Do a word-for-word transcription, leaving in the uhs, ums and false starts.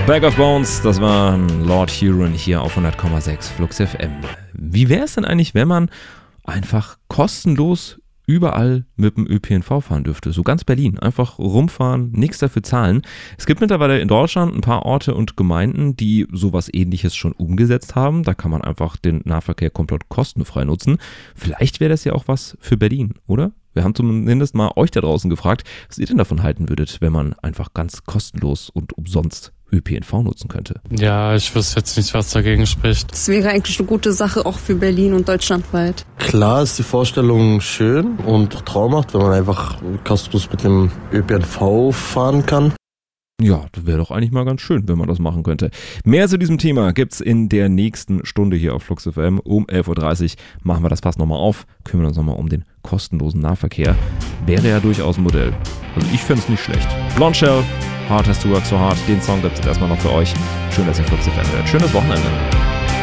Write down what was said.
Bag of Bones, das war Lord Huron hier auf hundert Komma sechs Flux F M. Wie wäre es denn eigentlich, wenn man einfach kostenlos überall mit dem Ö P N V fahren dürfte? So ganz Berlin. Einfach rumfahren, nichts dafür zahlen. Es gibt mittlerweile in Deutschland ein paar Orte und Gemeinden, die sowas Ähnliches schon umgesetzt haben. Da kann man einfach den Nahverkehr komplett kostenfrei nutzen. Vielleicht wäre das ja auch was für Berlin, oder? Wir haben zumindest mal euch da draußen gefragt, was ihr denn davon halten würdet, wenn man einfach ganz kostenlos und umsonst Ö P N V nutzen könnte. Ja, ich wüsste jetzt nicht, was dagegen spricht. Das wäre eigentlich eine gute Sache, auch für Berlin und deutschlandweit. Klar ist die Vorstellung schön und traumhaft, wenn man einfach kostenlos mit dem Ö P N V fahren kann. Ja, das wäre doch eigentlich mal ganz schön, wenn man das machen könnte. Mehr zu diesem Thema gibt's in der nächsten Stunde hier auf Flux F M. Um elf Uhr dreißig machen wir das Fass nochmal auf, kümmern uns nochmal um den kostenlosen Nahverkehr. Wäre ja durchaus ein Modell. Also ich fände es nicht schlecht. Blonde Shell, Hard Has to Work So Hard, den Song gibt's jetzt erstmal noch für euch. Schön, dass ihr Flux F M hört. Schönes Wochenende.